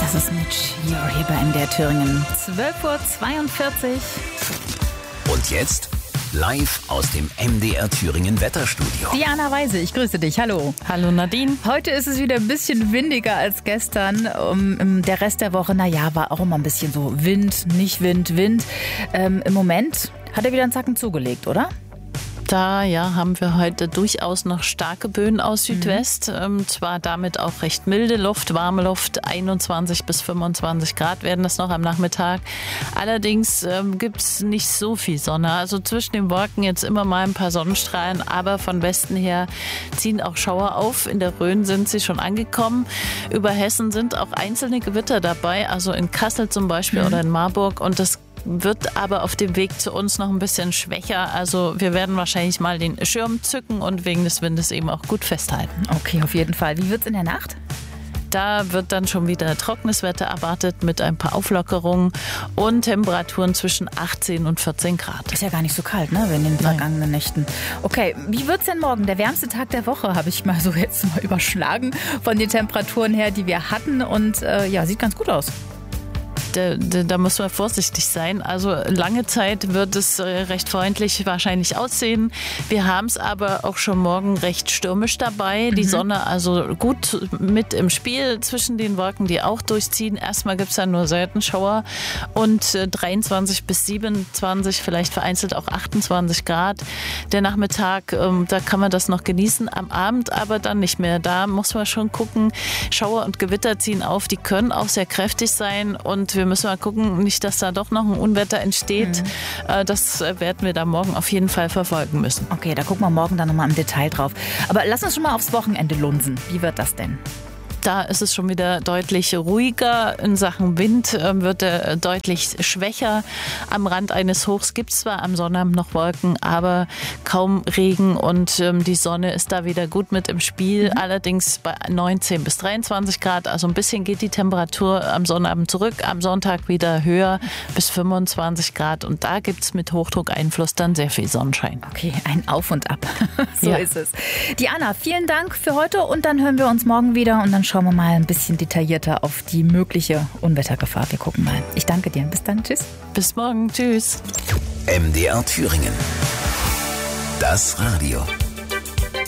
Das ist mit Cheer hier bei MDR Thüringen. 12:42 Uhr. Und jetzt live aus dem MDR Thüringen Wetterstudio. Diana Weise, ich grüße dich. Hallo. Hallo Nadine. Heute ist es wieder ein bisschen windiger als gestern. Der Rest der Woche, war auch immer ein bisschen so Wind, nicht Wind, Wind. Im Moment hat er wieder einen Zacken zugelegt, oder? Da haben wir heute durchaus noch starke Böen aus Südwest. Zwar damit auch recht milde Luft, warme Luft, 21 bis 25 Grad werden das noch am Nachmittag. Allerdings gibt's nicht so viel Sonne. Also zwischen den Wolken jetzt immer mal ein paar Sonnenstrahlen, aber von Westen her ziehen auch Schauer auf. In der Rhön sind sie schon angekommen. Über Hessen sind auch einzelne Gewitter dabei, also in Kassel zum Beispiel oder in Marburg. Und das wird aber auf dem Weg zu uns noch ein bisschen schwächer. Also wir werden wahrscheinlich mal den Schirm zücken und wegen des Windes eben auch gut festhalten. Okay, auf jeden Fall. Wie wird's in der Nacht? Da wird dann schon wieder trockenes Wetter erwartet mit ein paar Auflockerungen und Temperaturen zwischen 18 und 14 Grad. Ist ja gar nicht so kalt, ne, wie in den vergangenen Nächten. Okay, wie wird's denn morgen? Der wärmste Tag der Woche habe ich mal so jetzt mal überschlagen von den Temperaturen her, die wir hatten. Und sieht ganz gut aus. Da muss man vorsichtig sein. Also lange Zeit wird es recht freundlich wahrscheinlich aussehen. Wir haben es aber auch schon morgen recht stürmisch dabei. Die Sonne also gut mit im Spiel zwischen den Wolken, die auch durchziehen. Erstmal gibt es dann nur selten Schauer und 23 bis 27, vielleicht vereinzelt auch 28 Grad. Der Nachmittag, da kann man das noch genießen. Am Abend aber dann nicht mehr. Da muss man schon gucken. Schauer und Gewitter ziehen auf. Die können auch sehr kräftig sein und wir müssen mal gucken, nicht, dass da doch noch ein Unwetter entsteht. Das werden wir da morgen auf jeden Fall verfolgen müssen. Okay, da gucken wir morgen dann nochmal im Detail drauf. Aber lass uns schon mal aufs Wochenende lunsen. Wie wird das denn? Da ist es schon wieder deutlich ruhiger. In Sachen Wind wird er deutlich schwächer. Am Rand eines Hochs gibt es zwar am Sonnabend noch Wolken, aber kaum Regen und die Sonne ist da wieder gut mit im Spiel. Allerdings bei 19 bis 23 Grad. Also ein bisschen geht die Temperatur am Sonnabend zurück. Am Sonntag wieder höher bis 25 Grad. Und da gibt es mit Hochdruckeinfluss dann sehr viel Sonnenschein. Okay, ein Auf und Ab. So ist es. Diana, vielen Dank für heute und dann hören wir uns morgen wieder und dann schauen wir mal ein bisschen detaillierter auf die mögliche Unwettergefahr. Wir gucken mal. Ich danke dir. Bis dann. Tschüss. Bis morgen. Tschüss. MDR Thüringen. Das Radio.